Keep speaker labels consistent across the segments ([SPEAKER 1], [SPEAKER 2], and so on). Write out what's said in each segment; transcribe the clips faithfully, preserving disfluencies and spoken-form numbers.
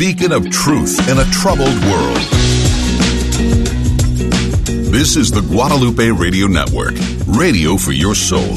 [SPEAKER 1] beacon of truth in a troubled world. This is the Guadalupe Radio Network, radio for your soul.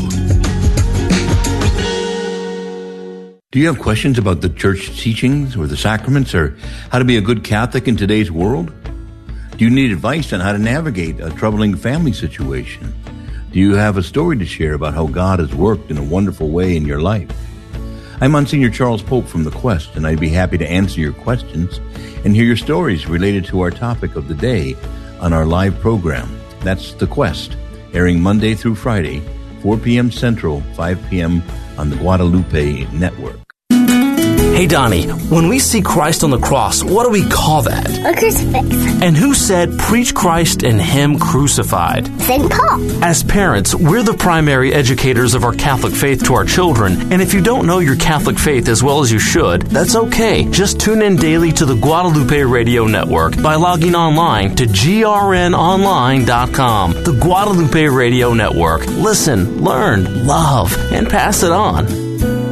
[SPEAKER 2] Do you have questions about the church teachings or the sacraments or how to be a good Catholic in today's world? Do you need advice on how to navigate a troubling family situation? Do you have a story to share about how God has worked in a wonderful way in your life? I'm Monsignor Charles Pope from The Quest, and I'd be happy to answer your questions and hear your stories related to our topic of the day on our live program. That's The Quest, airing Monday through Friday, four p.m. Central, five p.m. on the Guadalupe Network.
[SPEAKER 3] Hey, Donnie, when we see Christ on the cross, what do we call that?
[SPEAKER 4] A crucifix.
[SPEAKER 3] And who said, preach Christ and Him crucified?
[SPEAKER 4] Saint Paul.
[SPEAKER 3] As parents, we're the primary educators of our Catholic faith to our children, and if you don't know your Catholic faith as well as you should, that's okay. Just tune in daily to the Guadalupe Radio Network by logging online to G R N online dot com. The Guadalupe Radio Network. Listen, learn, love, and pass it on.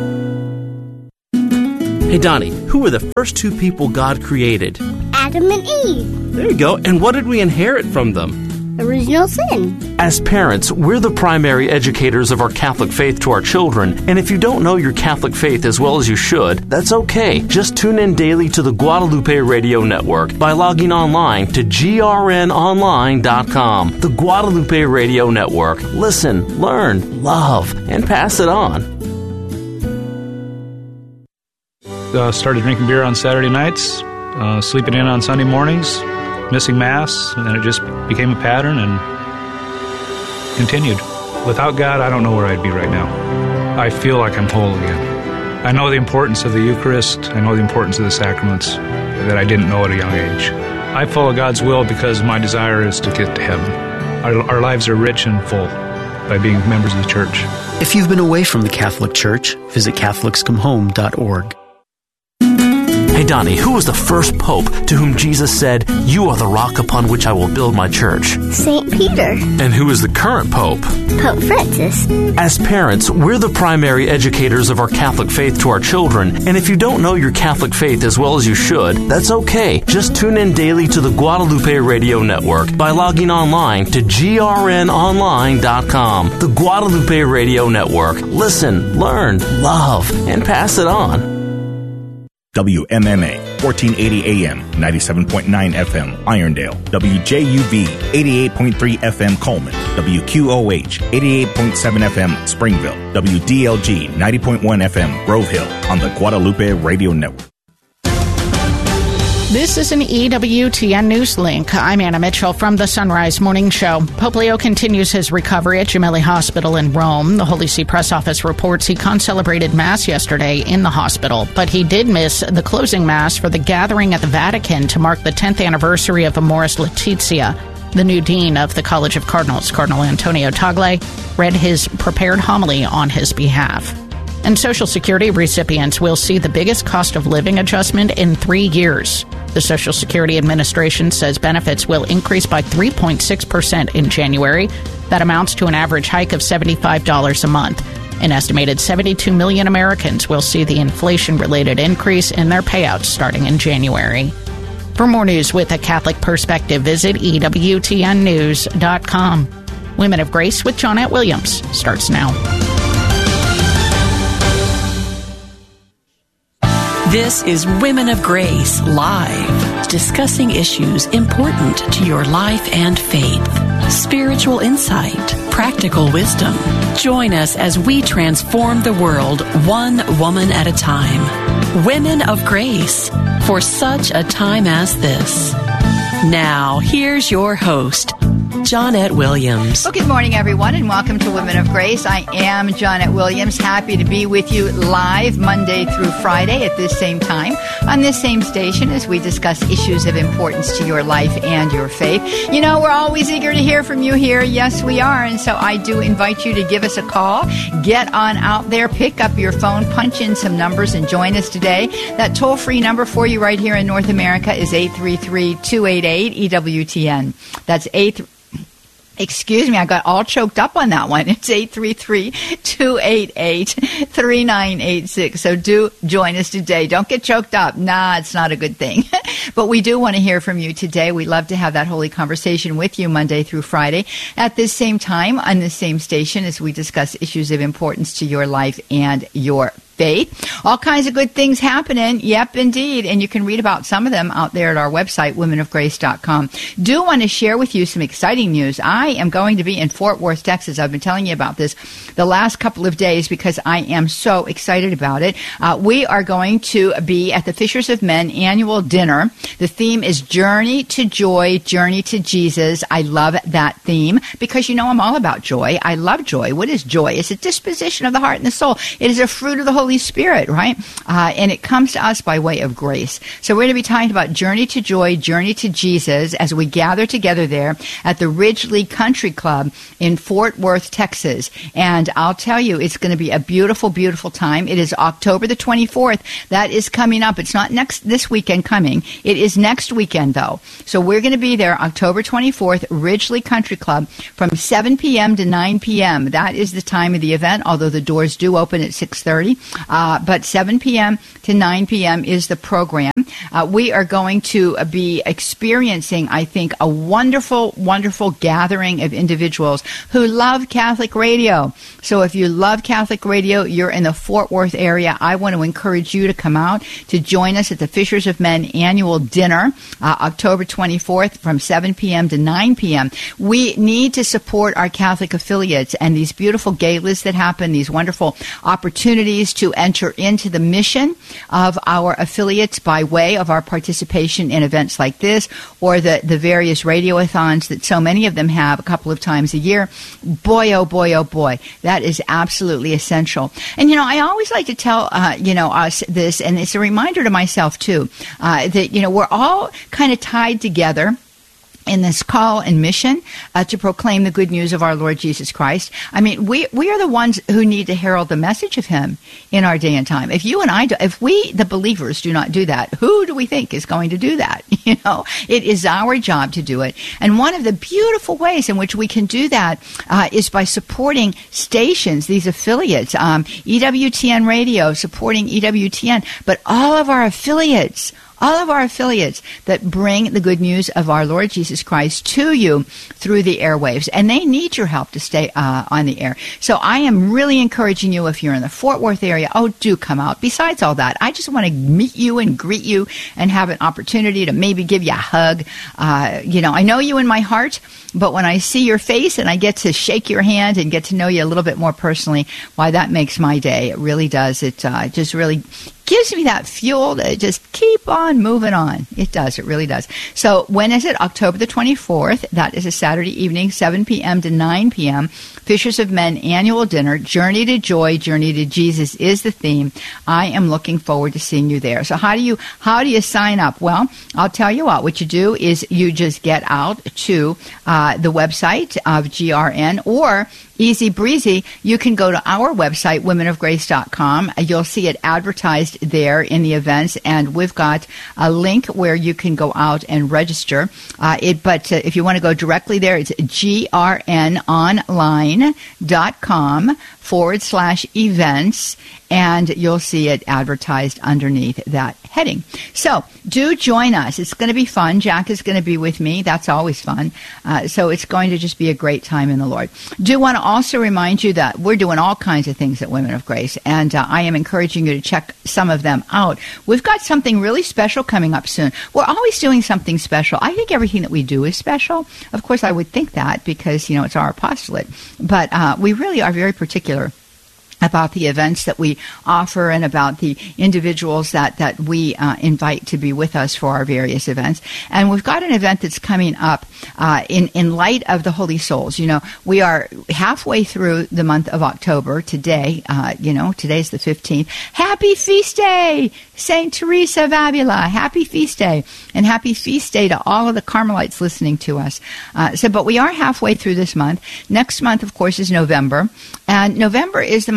[SPEAKER 3] Hey, Donnie, who were the first two people God created?
[SPEAKER 4] Adam and Eve.
[SPEAKER 3] There you go. And what did we inherit from them?
[SPEAKER 4] Original sin.
[SPEAKER 3] As parents, we're the primary educators of our Catholic faith to our children, and if you don't know your Catholic faith as well as you should, that's okay. Just tune in daily to the Guadalupe Radio Network by logging online to G R N online dot com. The Guadalupe Radio Network. Listen, learn, love, and pass it on.
[SPEAKER 5] Uh, started drinking beer on Saturday nights, uh, sleeping in on Sunday mornings, missing Mass, and then it just became a pattern and continued. Without God, I don't know where I'd be right now. I feel like I'm whole again. I know the importance of the Eucharist. I know the importance of the sacraments that I didn't know at a young age. I follow God's will because my desire is to get to heaven. Our, our lives are rich and full by being members of the Church.
[SPEAKER 6] If you've been away from the Catholic Church, visit Catholics Come Home dot org.
[SPEAKER 3] Hey, Donnie, who was the first pope to whom Jesus said, "You are the rock upon which I will build my church"?
[SPEAKER 4] Saint Peter.
[SPEAKER 3] And who is the current pope?
[SPEAKER 4] Pope Francis.
[SPEAKER 3] As parents, we're the primary educators of our Catholic faith to our children, and if you don't know your Catholic faith as well as you should, that's okay. Just tune in daily to the Guadalupe Radio Network by logging online to G R N online dot com. The Guadalupe Radio Network. Listen, learn, love, and pass it on.
[SPEAKER 7] W M M A, fourteen eighty A M, ninety-seven point nine F M, Irondale. W J U V, eighty-eight point three F M, Coleman. W Q O H, eighty-eight point seven F M, Springville. W D L G, ninety point one F M, Grove Hill, on the Guadalupe Radio Network.
[SPEAKER 8] This is an E W T N News Link. I'm Anna Mitchell from the Sunrise Morning Show. Pope Leo continues his recovery at Gemelli Hospital in Rome. The Holy See Press Office reports he concelebrated Mass yesterday in the hospital, but he did miss the closing Mass for the gathering at the Vatican to mark the tenth anniversary of Amoris Laetitia. The new dean of the College of Cardinals, Cardinal Antonio Tagle, read his prepared homily on his behalf. And Social Security recipients will see the biggest cost of living adjustment in three years. The Social Security Administration says benefits will increase by three point six percent in January. That amounts to an average hike of seventy-five dollars a month. An estimated seventy-two million Americans will see the inflation-related increase in their payouts starting in January. For more news with a Catholic perspective, visit E W T N news dot com. Women of Grace with Johnette Williams starts now.
[SPEAKER 9] This is Women of Grace Live, discussing issues important to your life and faith. Spiritual insight, practical wisdom. Join us as we transform the world one woman at a time. Women of Grace, for such a time as this. Now, here's your host, Johnette Williams.
[SPEAKER 10] Well, good morning, everyone, and welcome to Women of Grace. I am Johnette Williams, happy to be with you live Monday through Friday at this same time on this same station as we discuss issues of importance to your life and your faith. You know, we're always eager to hear from you here. Yes, we are, and so I do invite you to give us a call. Get on out there, pick up your phone, punch in some numbers, and join us today. That toll-free number for you right here in North America is eight three three, two eight eight, E W T N. That's eight Excuse me, I got all choked up on that one. It's eight three three, two eight eight, three nine eight six. So do join us today. Don't get choked up. Nah, it's not a good thing. But we do want to hear from you today. We love to have that holy conversation with you Monday through Friday at this same time on this same station as we discuss issues of importance to your life and your faith. All kinds of good things happening. Yep, indeed. And you can read about some of them out there at our website, women of grace dot com. Do want to share with you some exciting news. I am going to be in Fort Worth, Texas. I've been telling you about this the last couple of days because I am so excited about it. Uh, we are going to be at the Fishers of Men annual dinner. The theme is Journey to Joy, Journey to Jesus. I love that theme because, you know, I'm all about joy. I love joy. What is joy? It's a disposition of the heart and the soul. It is a fruit of the Holy Holy Spirit, right? Uh, and it comes to us by way of grace. So we're going to be talking about Journey to Joy, Journey to Jesus as we gather together there at the Ridgely Country Club in Fort Worth, Texas. And I'll tell you, it's going to be a beautiful, beautiful time. It is October the twenty-fourth. That is coming up. It's not next this weekend coming. It is next weekend, though. So we're going to be there October twenty-fourth, Ridgely Country Club from seven p.m. to nine p.m. That is the time of the event, although the doors do open at six thirty. Uh, but seven p.m. to nine p.m. is the program. Uh, we are going to be experiencing, I think, a wonderful, wonderful gathering of individuals who love Catholic radio. So if you love Catholic radio, you're in the Fort Worth area, I want to encourage you to come out to join us at the Fishers of Men annual dinner, uh, October twenty-fourth from seven p.m. to nine p.m. We need to support our Catholic affiliates and these beautiful galas that happen, these wonderful opportunities to enter into the mission of our affiliates by way of our participation in events like this or the, the various radioathons that so many of them have a couple of times a year. Boy, oh boy, oh boy, that is absolutely essential. And, you know, I always like to tell, uh, you know, us this, and it's a reminder to myself, too, uh, that, you know, we're all kind of tied together in this call and mission uh, to proclaim the good news of our Lord Jesus Christ. I mean, we we are the ones who need to herald the message of him in our day and time. If you and I do, if we, the believers, do not do that, who do we think is going to do that? You know, it is our job to do it. And one of the beautiful ways in which we can do that uh, is by supporting stations, these affiliates, um, E W T N Radio, supporting E W T N, but all of our affiliates, all of our affiliates that bring the good news of our Lord Jesus Christ to you through the airwaves. And they need your help to stay uh, on the air. So I am really encouraging you, if you're in the Fort Worth area, oh, do come out. Besides all that, I just want to meet you and greet you and have an opportunity to maybe give you a hug. Uh, you know, I know you in my heart, but when I see your face and I get to shake your hand and get to know you a little bit more personally, why, that makes my day. It really does. It uh, just really gives me that fuel to just keep on moving on. It does. It really does. So when is it? October the twenty-fourth. That is a Saturday evening, seven p.m. to nine p.m. Fishers of Men annual dinner. Journey to Joy, Journey to Jesus is the theme. I am looking forward to seeing you there. So how do you how do you sign up? Well, I'll tell you what. What you do is you just get out to uh, the website of G R N, or easy breezy, you can go to our website, women of grace dot com. You'll see it advertised there in the events, and we've got a link where you can go out and register. Uh, it, but uh, if you want to go directly there, it's G R N online dot com forward slash events, and you'll see it advertised underneath that heading. So do join us. It's going to be fun. Jack is going to be with me. That's always fun. Uh, so it's going to just be a great time in the Lord. Do want to also remind you that we're doing all kinds of things at Women of Grace, and uh, I am encouraging you to check some of them out. We've got something really special coming up soon. We're always doing something special. I think everything that we do is special. Of course, I would think that because, you know, it's our apostolate. But uh, we really are very particular about the events that we offer and about the individuals that, that we uh, invite to be with us for our various events. And we've got an event that's coming up uh, in, in light of the Holy Souls. You know, we are halfway through the month of October today. Uh, you know, today's the fifteenth. Happy Feast Day, Saint Teresa of Avila. Happy Feast Day. And happy Feast Day to all of the Carmelites listening to us. Uh, so, but we are halfway through this month. Next month, of course, is November. And November is the month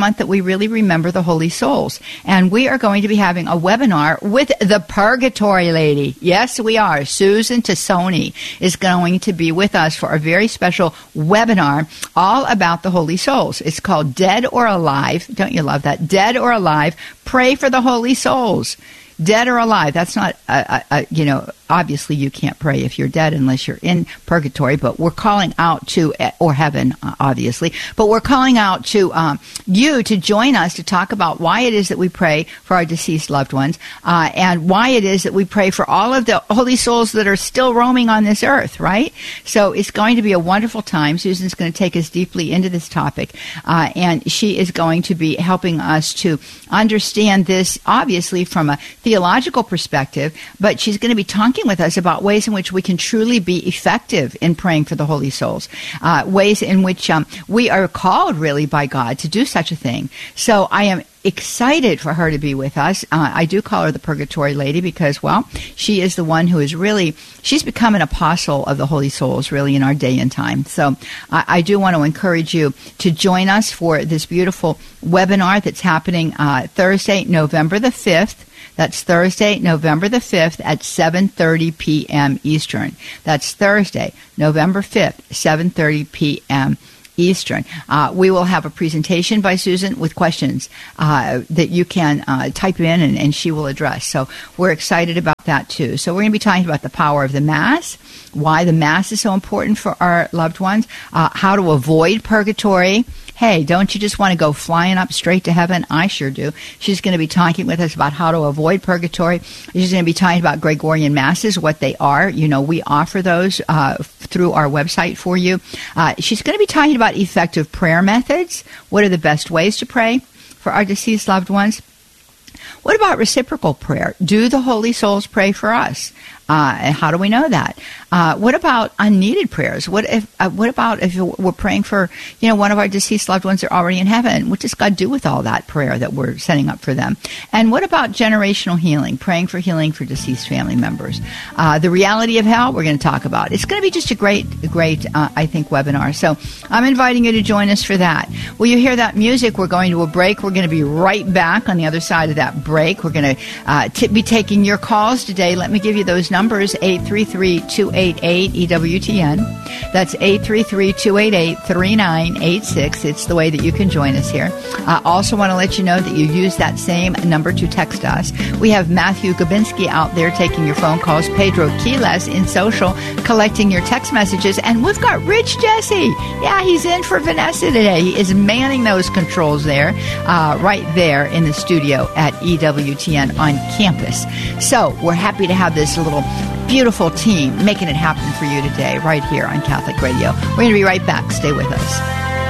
[SPEAKER 10] month that we really remember the Holy Souls. And we are going to be having a webinar with the Purgatory Lady. Yes, we are. Susan Tassoni is going to be with us for a very special webinar all about the Holy Souls. It's called Dead or Alive. Don't you love that? Dead or Alive. Pray for the Holy Souls. Dead or alive. That's not, uh, uh, you know, obviously you can't pray if you're dead unless you're in purgatory, but we're calling out to, or heaven, uh, obviously, but we're calling out to um, you to join us to talk about why it is that we pray for our deceased loved ones uh, and why it is that we pray for all of the holy souls that are still roaming on this earth, right? So it's going to be a wonderful time. Susan's going to take us deeply into this topic, uh, and she is going to be helping us to understand this, obviously, from a theological perspective, but she's going to be talking with us about ways in which we can truly be effective in praying for the holy souls, uh, ways in which um, we are called really by God to do such a thing. So I am excited for her to be with us. Uh, I do call her the Purgatory Lady because, well, she is the one who is really, she's become an apostle of the Holy Souls, really, in our day and time. So uh, I do want to encourage you to join us for this beautiful webinar that's happening uh, Thursday, November the fifth. That's Thursday, November the fifth at seven thirty p.m. Eastern. That's Thursday, November fifth, seven thirty p.m. Eastern. Uh, we will have a presentation by Susan with questions uh, that you can uh, type in and, and she will address. So we're excited about that too. So we're going to be talking about the power of the Mass, why the Mass is so important for our loved ones, uh, how to avoid purgatory. Hey, don't you just want to go flying up straight to heaven? I sure do. She's going to be talking with us about how to avoid purgatory. She's going to be talking about Gregorian Masses, what they are. You know, we offer those uh, through our website for you. Uh, she's going to be talking about effective prayer methods. What are the best ways to pray for our deceased loved ones? What about reciprocal prayer? Do the Holy Souls pray for us? Uh, and how do we know that? Uh, what about unneeded prayers? What if? Uh, what about if we're praying for, you know, one of our deceased loved ones that are already in heaven? What does God do with all that prayer that we're setting up for them? And what about generational healing? Praying for healing for deceased family members. Uh, the reality of hell, we're going to talk about. It's going to be just a great, great, uh, I think, webinar. So I'm inviting you to join us for that. Will you hear that music? We're going to a break. We're going to be right back on the other side of that break. We're going to uh, t- be taking your calls today. Let me give you those numbers. Numbers eight three three, two eight eight, E W T N. That's eight three three, two eight eight, three nine eight six. It's the way that you can join us here. I also want to let you know that you use that same number to text us. We have Matthew Gabinski out there taking your phone calls, Pedro Quiles in social collecting your text messages, and we've got Rich Jesse. Yeah, he's in for Vanessa today. He is manning those controls there, uh, right there in the studio at E W T N on campus. So we're happy to have this little beautiful team making it happen for you today right here on Catholic Radio. We're going to be right back. Stay with us.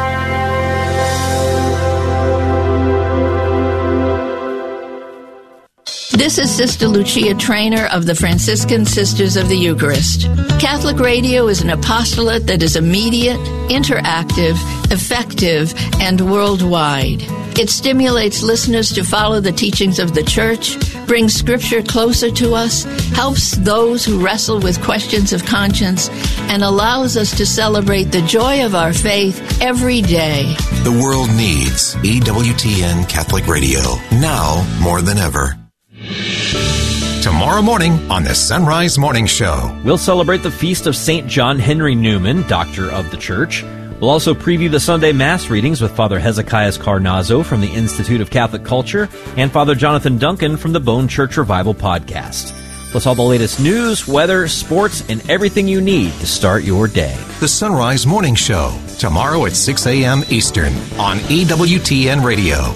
[SPEAKER 11] This is Sister Lucia Trainer of the Franciscan Sisters of the Eucharist. Catholic Radio is an apostolate that is immediate, interactive, effective, and worldwide. It stimulates listeners to follow the teachings of the Church, brings Scripture closer to us, helps those who wrestle with questions of conscience, and allows us to celebrate the joy of our faith every day.
[SPEAKER 12] The world needs E W T N Catholic Radio, now more than ever. Tomorrow morning on the Sunrise Morning Show,
[SPEAKER 13] we'll celebrate the feast of Saint John Henry Newman, Doctor of the Church. We'll also preview the Sunday Mass readings with Father Hezekiah Carnazzo from the Institute of Catholic Culture and Father Jonathan Duncan from the Bone Church Revival podcast. Plus all the latest news, weather, sports, and everything you need to start your day.
[SPEAKER 12] The Sunrise Morning Show, tomorrow at six a.m. Eastern on E W T N Radio.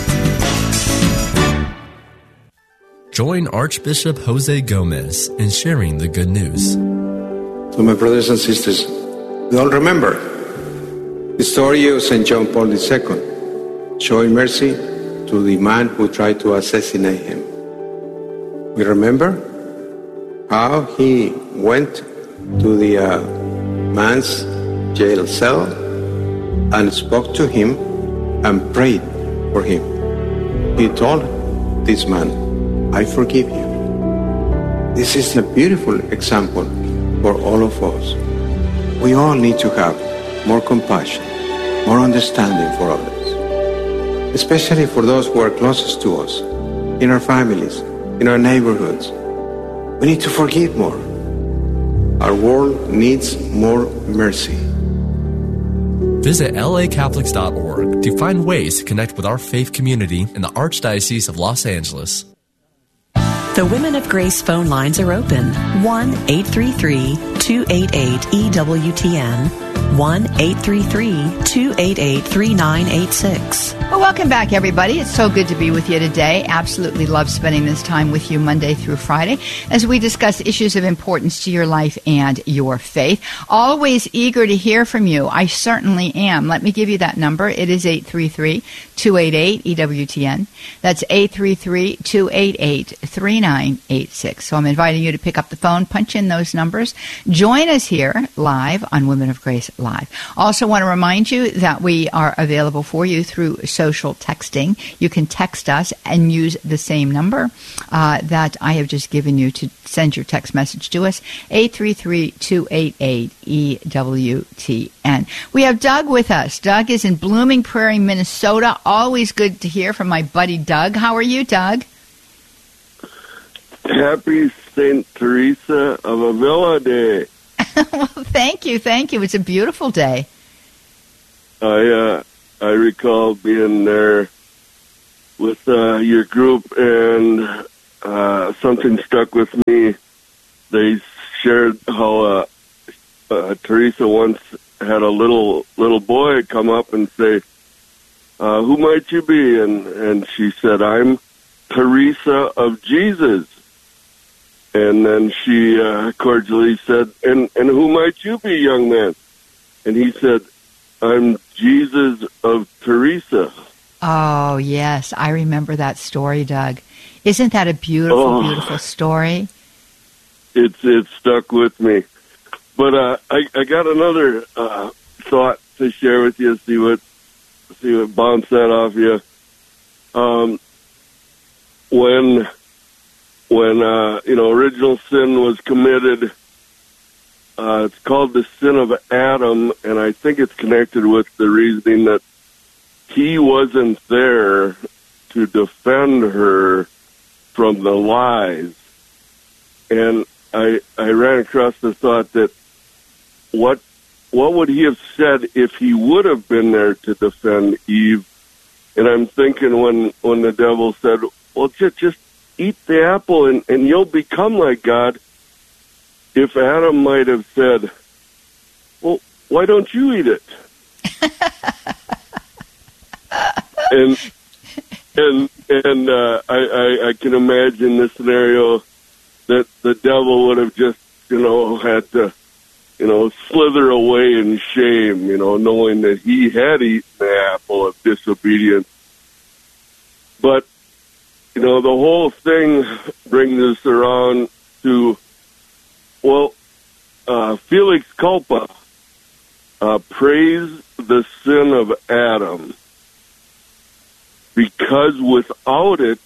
[SPEAKER 14] Join Archbishop Jose Gomez in sharing the good news.
[SPEAKER 15] So my brothers and sisters, we all remember the story of Saint John Paul the Second, showing mercy to the man who tried to assassinate him. We remember how he went to the uh, man's jail cell and spoke to him and prayed for him. He told this man, I forgive you. This is a beautiful example for all of us. We all need to have more compassion, more understanding for others. especially for those who are closest to us, in our families, in our neighborhoods. We need to forgive more. Our world needs more mercy.
[SPEAKER 14] Visit L A Catholics dot org to find ways to connect with our faith community in the Archdiocese of Los Angeles.
[SPEAKER 9] The Women of Grace phone lines are open. one eight three three, two eight eight, E W T N. one eight three three, two eight eight, three nine eight six.
[SPEAKER 10] Well, welcome back, everybody. It's so good to be with you today. Absolutely love spending this time with you Monday through Friday as we discuss issues of importance to your life and your faith. Always eager to hear from you. I certainly am. Let me give you that number. It is eight three three, two eight eight, E W T N. That's eight three three, two eight eight, three nine eight six. So I'm inviting you to pick up the phone, punch in those numbers. Join us here live on Women of Grace Live. Also want to remind you that we are available for you through social texting. You can text us and use the same number uh, that I have just given you to send your text message to us, eight three three, two eight eight, E W T N. We have Doug with us. Doug is in Blooming Prairie, Minnesota. Always good to hear from my buddy Doug. How are you, Doug?
[SPEAKER 16] Happy Saint Teresa of Avila Day.
[SPEAKER 10] Well, thank you, thank you. It's a beautiful day.
[SPEAKER 16] I uh, I recall being there with uh, your group, and uh, something stuck with me. They shared how uh, uh, Teresa once had a little little boy come up and say, uh, "Who might you be?" And and she said, "I'm Teresa of Jesus." And then she uh, cordially said, and, and who might you be, young man? And he said, I'm Jesus of Teresa.
[SPEAKER 10] Oh, yes. I remember that story, Doug. Isn't that a beautiful, oh, beautiful story?
[SPEAKER 16] It's it stuck with me. But uh, I, I got another uh, thought to share with you, see what, see what bounced that off you. Um, when... When, uh, you know, original sin was committed, uh, it's called the sin of Adam, and I think it's connected with the reasoning that he wasn't there to defend her from the lies. And I I ran across the thought that what what would he have said if he would have been there to defend Eve? And I'm thinking when, when the devil said, well, just, just eat the apple and, and you'll become like God. If Adam might have said, well, why don't you eat it? and and and uh, I, I, I can imagine the scenario that the devil would have just, you know, had to, you know, slither away in shame, you know, knowing that he had eaten the apple of disobedience. But you know, the whole thing brings us around to, well, uh, Felix Culpa uh, praised the sin of Adam because without it,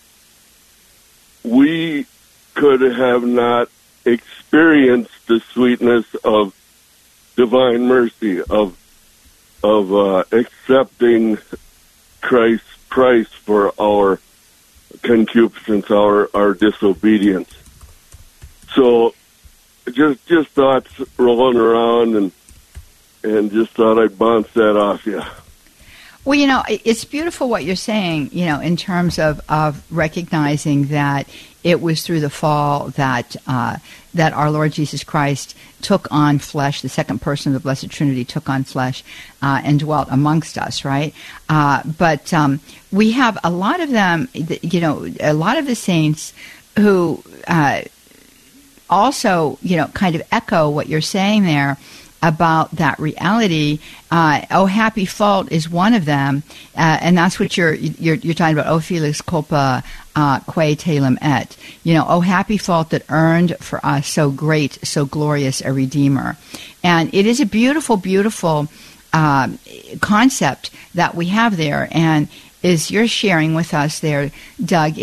[SPEAKER 16] we could have not experienced the sweetness of divine mercy, of of uh, accepting Christ's price for our concupiscence, our, our disobedience. So just just thoughts rolling around and and just thought I'd bounce that off you.
[SPEAKER 10] Well, you know, it's beautiful what you're saying, you know, in terms of, of recognizing that it was through the fall that uh, that our Lord Jesus Christ took on flesh, the second person of the Blessed Trinity took on flesh uh, and dwelt amongst us, right? Uh, but um, we have a lot of them, you know, a lot of the saints who uh, also, you know, kind of echo what you're saying there about that reality. Uh, oh, happy fault is one of them, uh, and that's what you're, you're you're talking about. Oh, Felix culpa uh, quae telum et. You know, oh, happy fault that earned for us so great, so glorious a Redeemer. And it is a beautiful, beautiful uh, concept that we have there. And as you're sharing with us there, Doug, it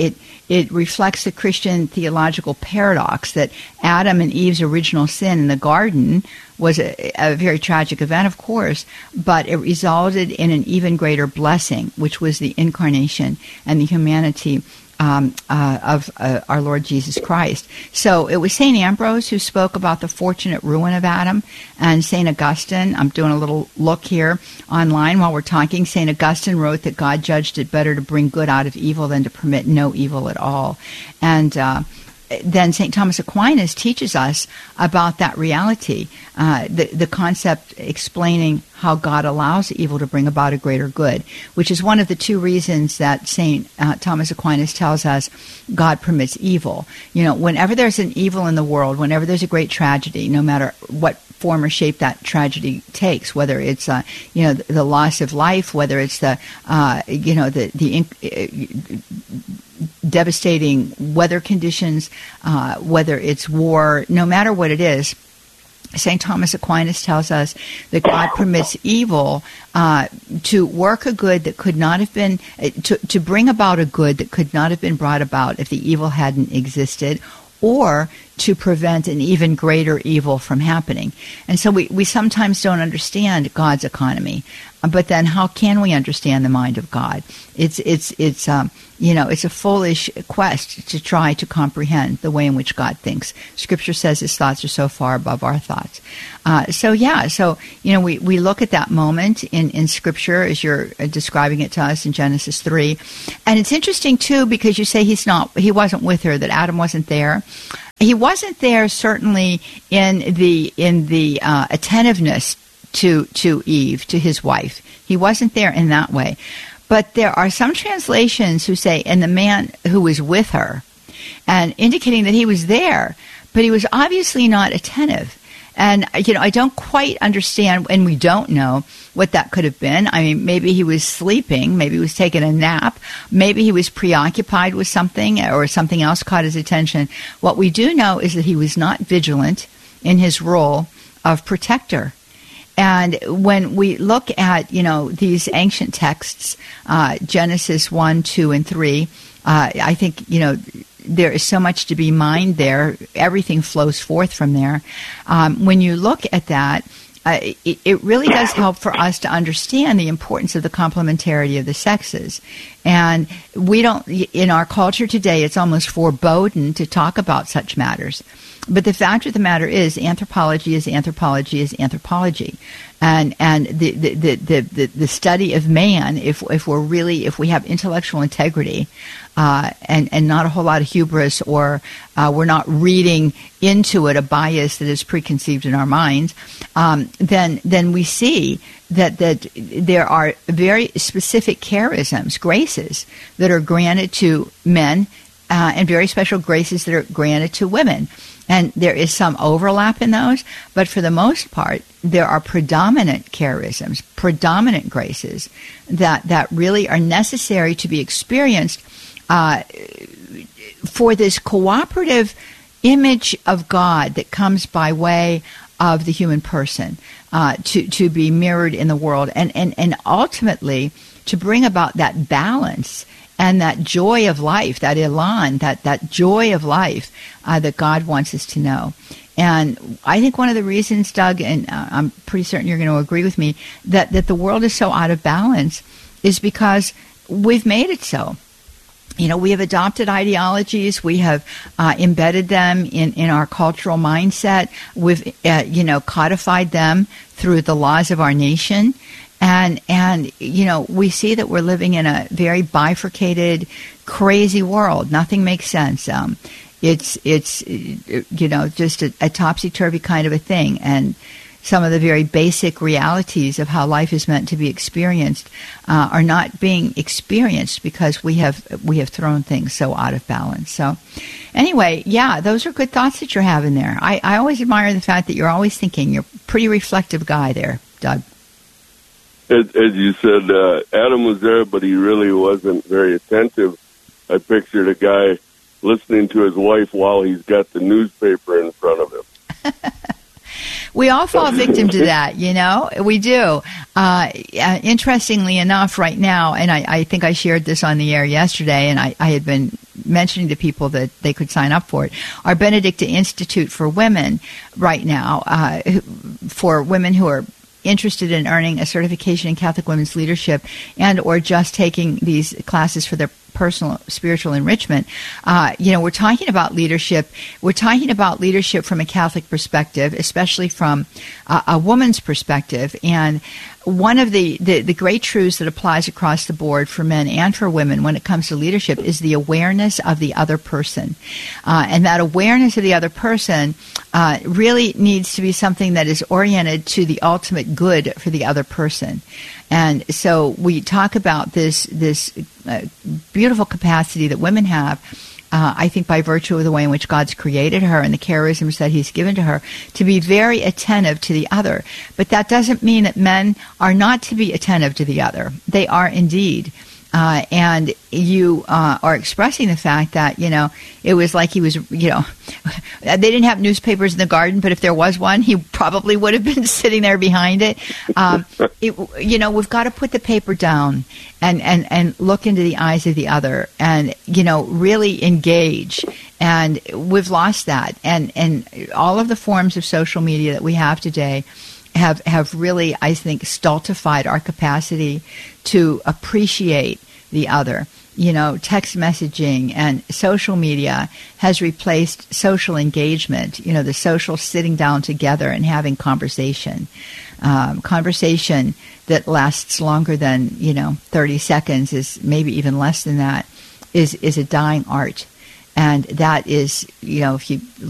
[SPEAKER 10] it reflects the Christian theological paradox that Adam and Eve's original sin in the garden was a, a very tragic event, of course, but it resulted in an even greater blessing, which was the incarnation and the humanity Um, uh, of uh, our Lord Jesus Christ. So it was Saint Ambrose who spoke about the fortunate ruin of Adam, and Saint Augustine, I'm doing a little look here online while we're talking, Saint Augustine wrote that God judged it better to bring good out of evil than to permit no evil at all. And uh, then Saint Thomas Aquinas teaches us about that reality, uh, the, the concept explaining how God allows evil to bring about a greater good, which is one of the two reasons that Saint uh, Thomas Aquinas tells us God permits evil. You know, whenever there's an evil in the world, whenever there's a great tragedy, no matter what form or shape that tragedy takes, whether it's uh, you know the, the loss of life, whether it's the uh, you know the the uh, devastating weather conditions, uh, whether it's war, no matter what it is, Saint Thomas Aquinas tells us that God permits evil uh, to work a good that could not have been, to, to bring about a good that could not have been brought about if the evil hadn't existed, or to prevent an even greater evil from happening. And so we, we sometimes don't understand God's economy, but then how can we understand the mind of God? It's it's it's um you know it's a foolish quest to try to comprehend the way in which God thinks. Scripture says His thoughts are so far above our thoughts. Uh, so yeah, so you know we, we look at that moment in, in Scripture as you're describing it to us in Genesis three, and it's interesting too because you say he's not he wasn't with her, that Adam wasn't there. He wasn't there certainly in the in the uh, attentiveness to to Eve, to his wife. He wasn't there in that way. But there are some translations who say, and the man who was with her, and indicating that he was there, but he was obviously not attentive. And, you know, I don't quite understand, and we don't know what that could have been. I mean, maybe he was sleeping, maybe he was taking a nap, maybe he was preoccupied with something, or something else caught his attention. What we do know is that he was not vigilant in his role of protector. And when we look at, you know, these ancient texts, uh, Genesis one, two, and three, uh, I think, you know, there is so much to be mined there. Everything flows forth from there. Um, when you look at that, uh, it, it really does help for us to understand the importance of the complementarity of the sexes. And we don't, in our culture today, it's almost foreboding to talk about such matters. But the fact of the matter is, anthropology is anthropology is anthropology, and and the the, the, the, the study of man, if if we're really if we have intellectual integrity, uh, and and not a whole lot of hubris, or uh, we're not reading into it a bias that is preconceived in our minds, um, then then we see that that there are very specific charisms, graces that are granted to men, uh, and very special graces that are granted to women. And there is some overlap in those, but for the most part, there are predominant charisms, predominant graces that, that really are necessary to be experienced uh, for this cooperative image of God that comes by way of the human person, uh, to, to be mirrored in the world, and, and, and ultimately to bring about that balance and that joy of life, that elan, that, that joy of life uh, that God wants us to know. And I think one of the reasons, Doug, and uh, I'm pretty certain you're going to agree with me, that, that the world is so out of balance is because we've made it so. You know, we have adopted ideologies. We have uh, embedded them in, in our cultural mindset. We've, uh, you know, codified them through the laws of our nation. And, and, you know, we see that we're living in a very bifurcated, crazy world. Nothing makes sense. Um, it's, it's, you know, just a, a topsy-turvy kind of a thing. And some of the very basic realities of how life is meant to be experienced uh, are not being experienced because we have, we have thrown things so out of balance. So anyway, yeah, those are good thoughts that you're having there. I, I always admire the fact that you're always thinking. You're a pretty reflective guy there, Doug.
[SPEAKER 16] As, as you said, uh, Adam was there, but he really wasn't very attentive. I pictured a guy listening to his wife while he's got the newspaper in front of him.
[SPEAKER 10] We all fall victim to that, you know? We do. Uh, interestingly enough, right now, and I, I think I shared this on the air yesterday, and I, I had been mentioning to people that they could sign up for it. Our Benedicta Institute for Women right now, uh, for women who are interested in earning a certification in Catholic women's leadership and or just taking these classes for their personal spiritual enrichment. Uh, you know, we're talking about leadership. We're talking about leadership from a Catholic perspective, especially from uh, a woman's perspective. And one of the, the, the great truths that applies across the board for men and for women when it comes to leadership is the awareness of the other person. Uh, and that awareness of the other person uh, really needs to be something that is oriented to the ultimate good for the other person. And so we talk about this this uh, beautiful capacity that women have, uh, I think by virtue of the way in which God's created her and the charisms that he's given to her, to be very attentive to the other. But that doesn't mean that men are not to be attentive to the other. They are indeed. Uh, and you uh, are expressing the fact that, you know, it was like he was, you know, they didn't have newspapers in the garden, but if there was one, he probably would have been sitting there behind it. Um, it you know, we've got to put the paper down and, and, and look into the eyes of the other and, you know, really engage. And we've lost that. And, and all of the forms of social media that we have today have have really, I think, stultified our capacity to appreciate the other. You know, text messaging and social media has replaced social engagement, you know, the social sitting down together and having conversation. Um, conversation that lasts longer than, you know, thirty seconds, is maybe even less than that, is, is a dying art. And that is, you know, if you